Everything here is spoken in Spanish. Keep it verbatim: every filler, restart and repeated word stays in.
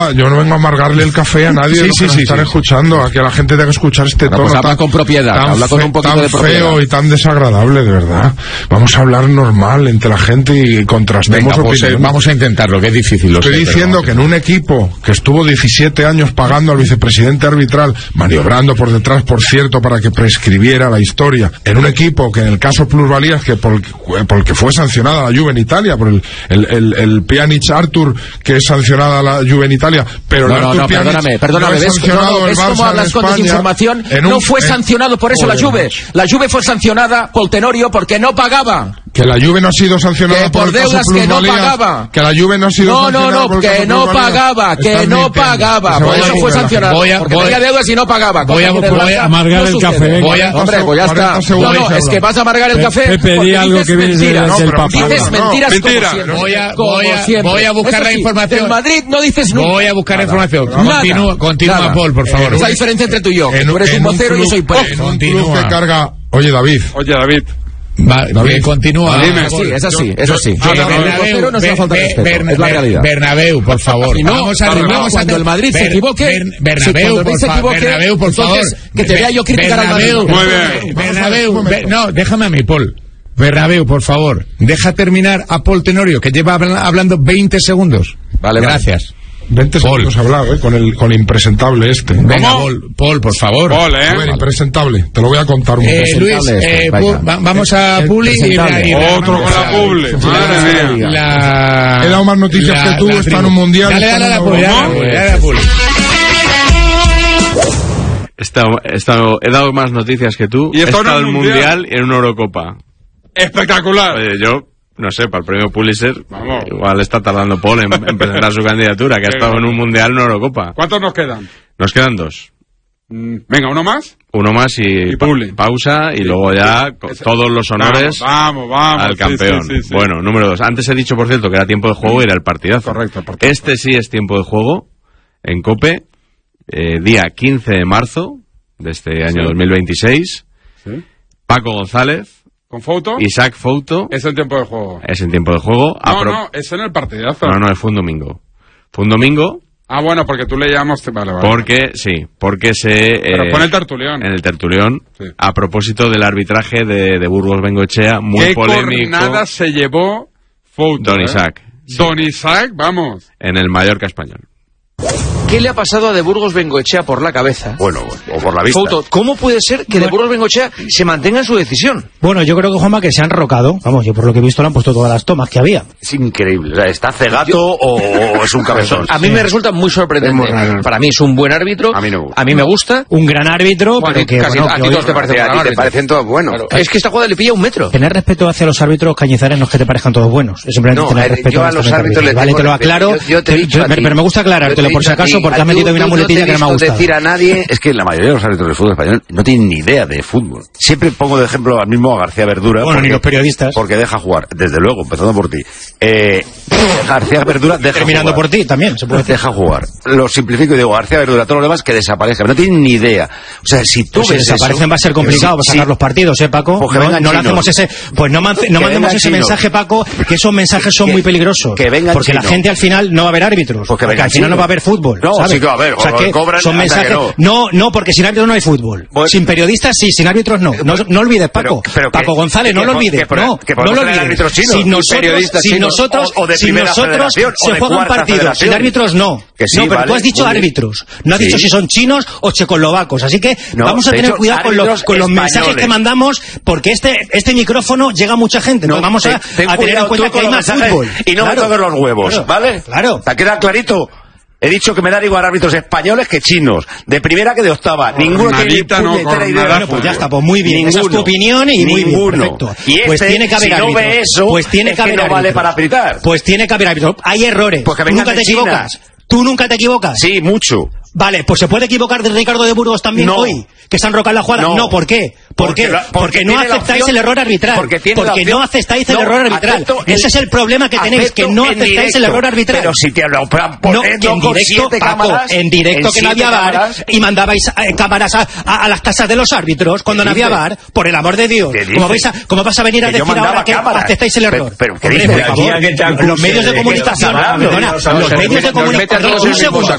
Yo no vengo a amargarle el café a nadie. Sí, de los sí, que sí, están sí. escuchando, a que la gente tenga que escuchar este Bueno, tono pues habla tan, con propiedad, tan, habla con un poquito tan de propiedad. feo y tan desagradable, de verdad. Vamos a hablar normal entre la gente y contrastemos Venga, pues, eh, opiniones. vamos a intentarlo, que es difícil. Lo Estoy sé, diciendo pero... que en un equipo que estuvo diecisiete años pagando al vicepresidente arbitral, maniobrando por detrás, por cierto, para que prescribiera la historia, en un equipo que en el caso Plusvalías, que por, por el que fue sancionada la Juve en Italia, por el, el, el, el Pjanic Artur, que es sancionada la Juve en Italia, pero No, el no, Artur no, Pjanic perdóname, perdóname, no es ¿ves, sancionado no, no, el ¿ves Barça cómo en hablas con España desinformación? en un- No fue en- sancionado por eso la Joder, Juve. macho. La Juve fue sancionada por Tenorio porque no pagaba. Que la Juve no ha sido sancionada Que por, por el caso deudas que no Plusvalías, pagaba. que la Juve no ha sido No, no, sancionada no, por el que caso no Plusvalías. pagaba, que Estás no mintiendo. pagaba. Que se Por vaya eso a fue Google. sancionado. Voy a- Porque voy- tenía deudas y no pagaba. voy a- cosa que en el voy a Barça amargar no el sucede. café. Voy a- Hombre, pues ya está. cuarenta No, segundos no, se es habla. que vas a amargar el Pe- café Pepe, di porque algo dices que viene mentira. desde No, el pero papá. Dices no, mentiras mentira. como siempre. Voy a- Como voy a- siempre. voy a buscar Eso la sí, información. del Madrid no dices nunca. Voy a buscar Nada. información. Nada. Continúa, continúa, Nada. Paul, por favor. Es la diferencia entre tú y yo. En Tú eres en un vocero y yo club- soy en Paul. un club Continúa. que carga... Oye, David. Oye, David. Va, David. que continúa. Dime. Sí, es así, es así. Que No, no, el vocero no se Ber- va a faltar Ber- respeto, Ber- es la Ber- realidad. Bernabéu, por favor. Si no, vamos a cuando- vamos a cuando el Madrid se Ber- equivoque, Ber- si Bernabéu, cuando el Madrid por se fa- equivoque, Bernabéu, por favor. entonces, que te vea yo criticar al Bernabéu, Madrid. Muy bien. Bernabéu, Ber- no, déjame a mí, Paul. Bernabéu, por favor, deja terminar a Paul Tenorio, que lleva habla- hablando veinte segundos. Vale, Gracias. veinte Paul. segundos hablado, ¿eh? Con el, con el impresentable este. Venga, ¿Cómo? Paul, Paul, por favor. Paul, A ver, ¿eh? impresentable. Te lo voy a contar un Eh, poco. Luis, Presentable eh, esto, Pu- venga. va- vamos a Publi y, Presentable. y- Otro con la Publi. Madre mía. La... He dado más noticias la- que tú, la está en tribu. un mundial, Dale, está dale a en la una Publi, dale a la broma. Publii, dale a la Publi. He, estado- he, estado- he dado más noticias que tú. Y he esto en estado un en mundial. mundial y en una Eurocopa. Espectacular. Oye, yo, no sé, para el premio Pulitzer, Vamos. igual está tardando Paul en, en presentar su candidatura, que ha estado en un mundial y una Eurocopa. ¿Cuántos nos quedan? Nos quedan dos. Mm, Venga, ¿uno más? Uno más y, Y pa- Publi. pausa y luego ya co- Ese- todos los honores Vamos, vamos, vamos. al Sí, campeón. sí, sí, sí. Bueno, número dos. Antes he dicho, por cierto, que era tiempo de juego y era el partidazo. Correcto, el partidazo. Este sí es tiempo de juego en COPE, eh, día quince de marzo de este año Sí. dos mil veintiséis. Sí. Paco González, ¿Con foto? Isaac Fouto, Es el tiempo de juego. es en tiempo de juego. A No, pro- no, es en el partidazo. no, no, fue un domingo. Fue un domingo Ah, bueno, porque tú le llamas... Vale, vale. porque, sí, porque se... Pero eh, pon el tertulión. En el tertulión, Sí. a propósito del arbitraje de, de Burgos Bengoechea, muy ¿Qué polémico. cornada se llevó Fouto? Don eh? Isaac. Sí. Don Isaac, vamos. En el Mallorca español. ¿Qué le ha pasado a De Burgos Bengoechea por la cabeza? Bueno, o por la vista. Fouto, ¿cómo puede ser que De Burgos Bengoechea se mantenga en su decisión? Bueno, yo creo que, Juanma, que se han rocado. Vamos, yo por lo que he visto le han puesto todas las tomas que había. Es increíble. O sea, ¿está cegato o, o es un cabezón? A mí me resulta muy sorprendente. Es muy raro. Para mí es un buen árbitro. A mí no me gusta. A mí me gusta. Un gran árbitro, Bueno, pero que, casi bueno, a que ti hoy- todos te parece Que un a gran ti te árbitro. parecen todos buenos. Claro. Es que esta jugada le pilla un metro. Tener respeto hacia los árbitros, Cañizares, no es que te parezcan todos buenos. Es simplemente No, tener eh, respeto yo a este los árbitros les Vale, tengo te lo respeto. aclaro. Yo- yo te he dicho a pero, ti. pero me gusta Yo te aclarártelo he por si dicho a acaso, ti, porque a has metido tú- ahí una tú no muletilla te he que no me ha visto gustado. decir a nadie, es que la mayoría de los árbitros del fútbol español no tienen ni idea de fútbol. Siempre pongo de ejemplo al mismo a García Verdura. Bueno, ni los periodistas. Porque deja jugar, desde luego, empezando por ti. Eh, García Verdura deja Terminando jugar. por ti también, se puede decir. Deja jugar. Lo simplifico y digo, García Verdura, todos los demás que desaparezcan. No tienen ni idea. O sea, si tú Pues si ves desaparecen eso, va a ser complicado si- sacar si- los partidos, ¿eh, Paco? Pues que no vengan no le chinos. hacemos ese... Pues no, mance- no Que mandemos vengan ese chinos. mensaje, Paco, que esos mensajes son Que- muy peligrosos. que vengan porque la chinos. gente al final no va a ver árbitros. Pues que porque vengan al final no chinos. va a haber fútbol. No, ¿sabes? sí que va a haber, O sea, o que cobran, son anda que mensajes... no. no, no, porque sin árbitros no hay fútbol. Bueno, sin periodistas sí, sin árbitros no. No, no olvides, Paco. Pero- pero Paco que- González, que no lo po- olvides. que po- no, que no podemos lo tener olvides. árbitros chinos Si y nosotros, periodistas si chinos, nosotros, o- o de si primera nosotros federación, o se de juegan cuarta partidos federación. sin árbitros, no. Que sí, no, pero vale, tú has dicho muy bien. árbitros. No has Sí. dicho si son chinos o checoslovacos. Así que No, vamos a de tener hecho, cuidado con los, árbitros con los mensajes españoles. que mandamos, porque este, este micrófono llega a mucha gente. No, Entonces vamos a, ten- ten a tener en cuidado cuenta tú que hay con los más mensajes fútbol. y no Claro. me toques los huevos, Claro. ¿vale? Claro. ¿Te queda clarito? He dicho que me dan igual árbitros españoles que chinos, de primera que de octava. Ninguno tiene ni Jornadita, no, puñetera idea. jornada. de Pues ya fútbol. está, pues muy bien. Esa es tu opinión y muy bien, Ninguno. perfecto. Y este, Pues tiene que haber si no árbitros. ve eso, Pues tiene es que haber no vale árbitros. para aplicar. Pues tiene que haber árbitros. Hay errores. Pues que Tú vengan nunca de te China. equivocas. Tú nunca te equivocas. Sí, mucho. Vale, pues se puede equivocar de Ricardo de Burgos también No. hoy, que se han rocado la jugada. No. No, ¿por qué? ¿Por Porque qué? la- Porque, porque no tiene la aceptáis opción- el error arbitral. porque tiene la opción- no aceptáis el No, error arbitral. acepto el- Ese es el problema que tenéis, acepto que no en aceptáis directo. el error arbitral. Pero si te lo ponen No, que en con directo, siete Paco, cámaras, en directo en que no siete había bar cámaras. y mandabais eh, cámaras a, a- a las casas de los árbitros cuando ¿Qué no había dices? bar, por el amor de Dios. ¿Qué ¿Cómo, dices? vais a, ¿Cómo vas a venir a Que yo decir ahora mandaba que cámaras. aceptáis el error? Pero- pero ¿qué Hombre, dices? por favor, Aquí a que te acuse los medios de de que comunicación, estás hablando, perdona, no los sabes, medios de nos mete a comunicación, todos un en el mismo segundo,